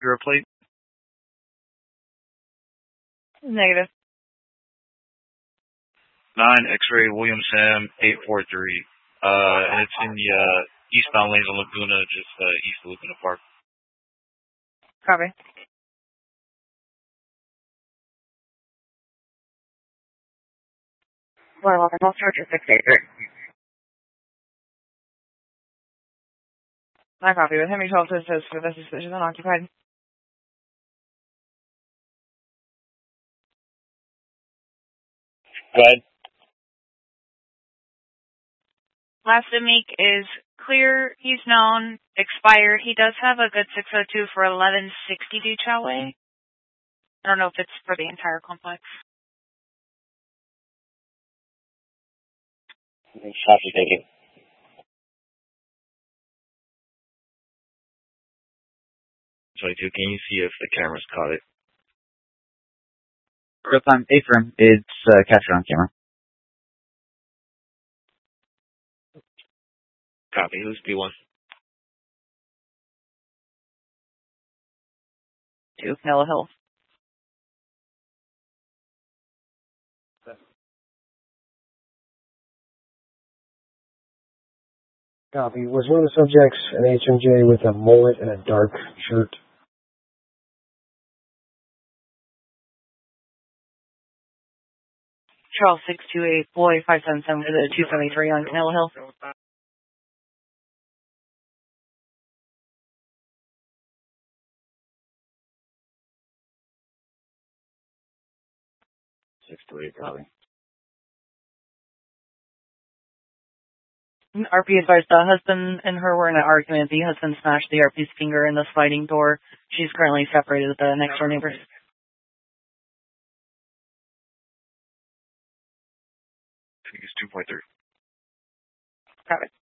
your plate? Negative. 9 X-ray William Sam 843. And it's in the eastbound lanes of Laguna, just east of Laguna Park. Copy. Well, I'll start your 683. I copy. With Henry 12 says for this decision unoccupied. Go ahead. Last Meek is clear. He's known. Expired. He does have a good 602 for 1160 Duchow Way. I don't know if it's for the entire complex. Copy, thank you. Can you see if the cameras caught it? Real time, A-firm, it's captured on camera. Copy. Who's B1? 2, Canelo Hill. Copy. Was one of the subjects an HMJ with a mullet and a dark shirt? Charles 628, boy 577 to the 273 on Canelo Hill. Copy. RP advised the husband and her were in an argument. The husband smashed the RP's finger in the sliding door. She's currently separated with the next door neighbors. I think it's 2.3. Copy.